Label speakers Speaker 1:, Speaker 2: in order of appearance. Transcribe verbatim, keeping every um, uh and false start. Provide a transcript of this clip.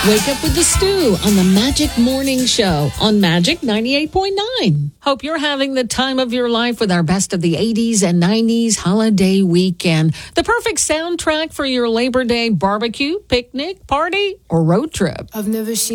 Speaker 1: Wake up with the stew on the Magic Morning Show on Magic ninety-eight point nine. Hope you're having the time of your life with our best of the eighties and nineties holiday weekend. The perfect soundtrack for your Labor Day barbecue, picnic, party, or road trip.
Speaker 2: I've never seen